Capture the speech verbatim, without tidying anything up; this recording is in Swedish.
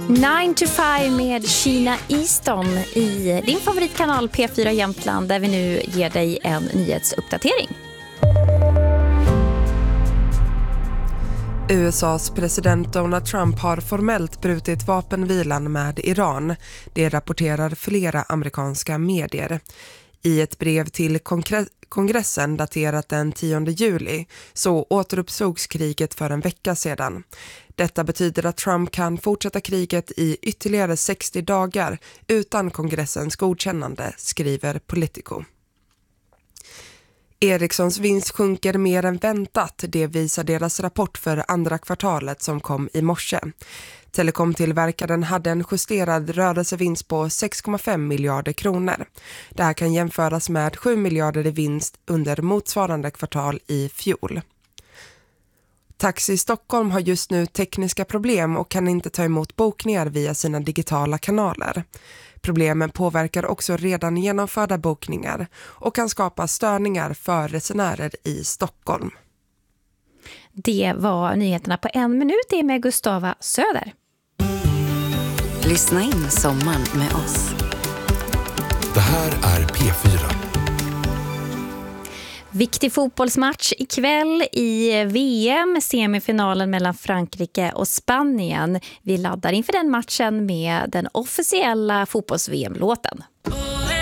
nine to five med Sheena Easton i din favoritkanal P fyra Jämtland, där vi nu ger dig en nyhetsuppdatering. U S A:s president Donald Trump har formellt brutit vapenvilan med Iran. Det rapporterar flera amerikanska medier. I ett brev till kongre- kongressen daterat den tionde juli så återupptogs kriget för en vecka sedan. Detta betyder att Trump kan fortsätta kriget i ytterligare sextio dagar utan kongressens godkännande, skriver Politico. Ericssons vinst sjunker mer än väntat, det visar deras rapport för andra kvartalet som kom i morse. Telekomtillverkaren hade en justerad rörelsevinst på sex komma fem miljarder kronor. Det här kan jämföras med sju miljarder i vinst under motsvarande kvartal i fjol. Taxi Stockholm har just nu tekniska problem och kan inte ta emot bokningar via sina digitala kanaler. Problemen påverkar också redan genomförda bokningar och kan skapa störningar för resenärer i Stockholm. Det var nyheterna på en minut. Det är med Gustava Söder. Lyssna in sommaren med oss. Det här är P fyra. Viktig fotbollsmatch ikväll i V M, semifinalen mellan Frankrike och Spanien. Vi laddar inför den matchen med den officiella fotbolls-V M-låten.